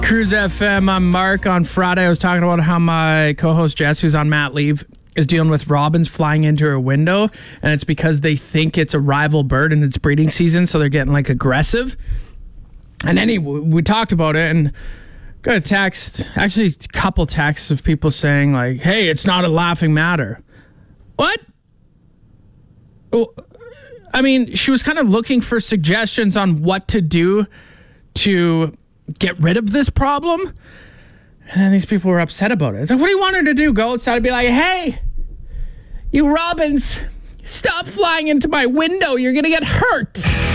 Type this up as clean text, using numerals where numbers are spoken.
Cruise FM, I'm Mark. On Friday, I was talking about how my co-host Jess, who's on mat leave, is dealing with robins flying into her window, and it's because they think it's a rival bird and it's breeding season, so they're getting like aggressive. And anyway, we talked about it and got a text, actually a couple texts of people saying like, hey, it's not a laughing matter. What? Well, I mean, she was kind of looking for suggestions on what to do to get rid of this problem. And then these people were upset about it. It's like, what do you want her to do? Go outside and be like, hey, you robins, stop flying into my window. You're going to get hurt.